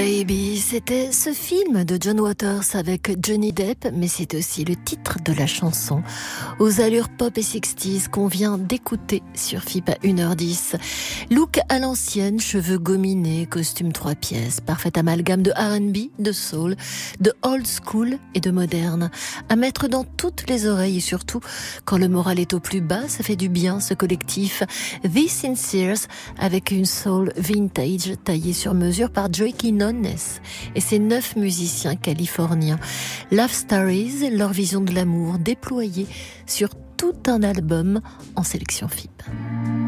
Baby, c'était ce film de John Waters avec Johnny Depp, mais c'est aussi le titre de la chanson aux allures pop et 60s qu'on vient d'écouter sur FIP à 1h10. Look à l'ancienne, cheveux gominés, costume 3 pièces, parfait amalgame de R&B, de soul, de old school et de moderne, à mettre dans toutes les oreilles et surtout, quand le moral est au plus bas, ça fait du bien ce collectif The Sinceres avec une soul vintage taillée sur mesure par Joey Quinones et ses 9 musiciens californiens. Love Stories, leur vision de l'amour déployée sur tout un album en sélection FIP.